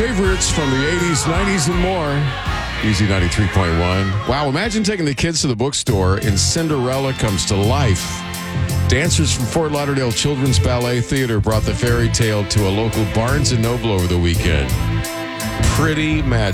Favorites from the 80s, 90s, and more. Easy 93.1. Wow, imagine taking the kids to the bookstore and Cinderella comes to life. Dancers from Fort Lauderdale Children's Ballet Theater brought the fairy tale to a local Barnes & Noble over the weekend. Pretty magic.